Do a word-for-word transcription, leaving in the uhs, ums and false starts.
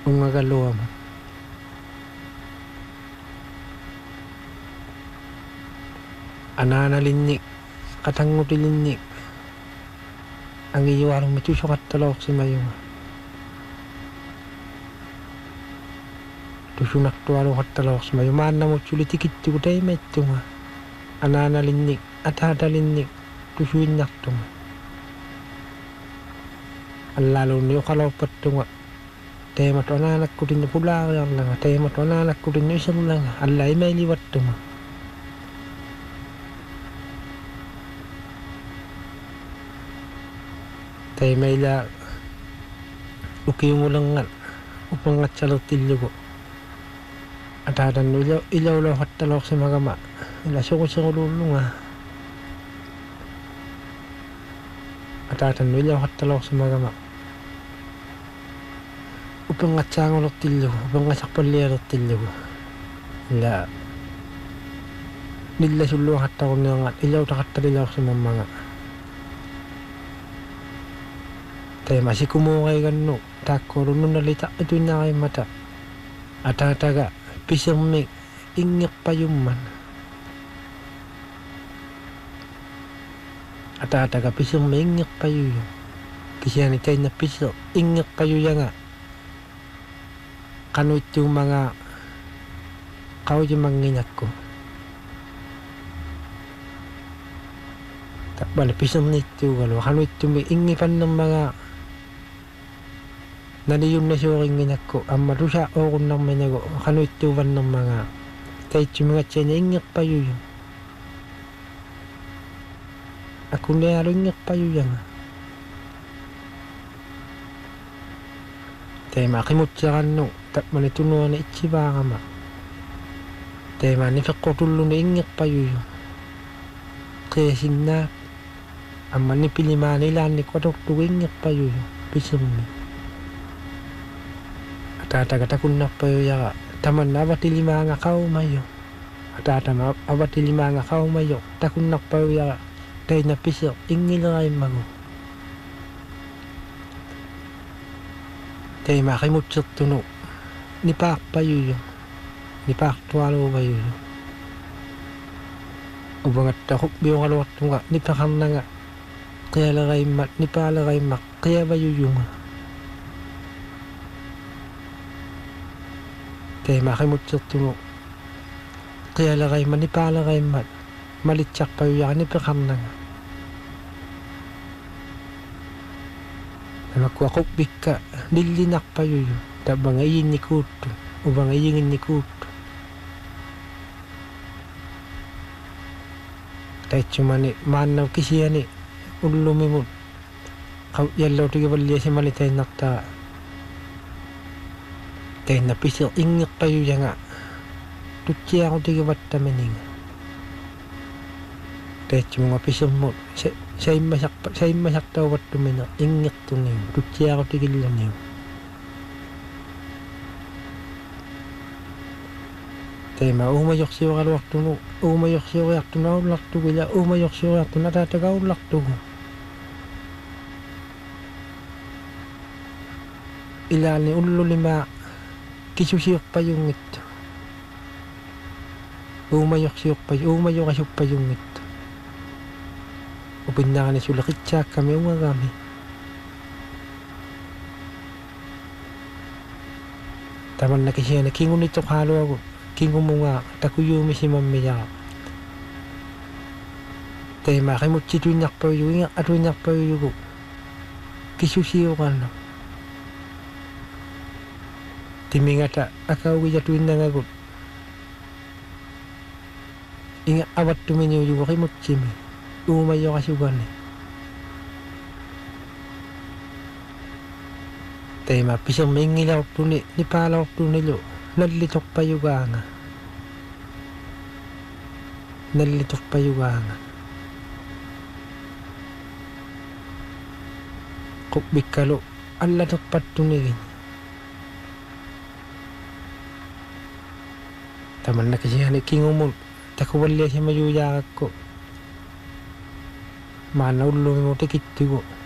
ungagaluam ananalinnik katangutilinnik ang iyuarong matusukat talok si mayunga tusunak tuwalo kat talok si mayunga mana mo sulitikit tukutay metunga ananalinnik at hadalinnik tusuinyak tunga ang lalo niyo kalawpat tunga tema to anak ko din na pula yang lang tema to anak ko din na isang lang alay may liwat tunga tay may la ukiyong ulang nga upang at salotilyo ko at hadan ilaw ilaw lang at talok sa magama ilasyo ko sa kululong nga at hadan ilaw at talok sa magama upang at sa ngolotilyo upang at sakpaliyarotilyo ko ila nila suluang at ako nga ilaw takat talilaw sa mga tay masih kumungay gano takoro nung nalita ito na kay mata at hataga pisang may ingyak pa yung man at hataga pisang may ingyak pa yung kasi yan itay na piso ingyak pa yung nga kanut yung mga kao yung mangingat ko takbal pisang nito galo kanut yung may ingipan ng mga naliyong na siya rin ginak ko ang marusya o kung nang minago kano ituwan ng mga kahit yung mga tiyan na ingyak pa yun ako na yaro ingyak pa yun tayo makimot siya kano tak manitunuan na ichiba ka ma tayo manifak ko tulo na ingyak pa yun kaya sinap ang manipili manilan ni kwa doktor ingyak pa yun pisong ni Tata kun na pa ya taman na abati lima nga kao mayo tata na abati lima nga kao mayo takun na pa ya tay na piso ingil ay mago tay makimut sa tuno ni pak pa yu ni pak tualo ba yu ubangat takok biyo kalawat tunga ni pakam na nga kaya lagay mat ni palagay mak kaya ba yu yung tay makimut sa tuno kaya lagay manipala kay mat malitsak pa yung ni pakam na nga namakwakok bika nilinak pa yung tabang ayin ni kuto ubang ayingin ni kuto tay chumani manaw kisiya ni ulumimut kaw yalaw tigabaliya si malitay nakta tay na piso ingyak pa yung nga tutsi ako tigabat tamining tay mga piso mo say masak say masak tawat tumina ingyak tuning tutsi ako tigilan niyo tay maumayok siya kalawak tuno umayok siya kayak tunaw lakto bila umayok siya kayak tunatatagaw lakto ilani ulo lima kisusiyok pa yung ito umayok siyok pa yung umayok kasiyok pa yung ito upin na ka na sulakit siya kami umagami taman na kasi na kingun ito kalo ako kingun mo nga takuyumi si mamaya tayo makimut si tunyak pa yung at tunyak pa yung kisusiyok ano timingata akawi jatuin na ngagot inga awat tuminyo yung kimot chimi umayo kasugan eh tayo mapisang mingilaw to ni nipalaw to nilo nalitok pa yung nga nalitok pa yung nga kukbik kalo alatok pat to nigin taman na kasi hani kingumul takuwalya siya mayuyakak ko manaulo mo tikit ko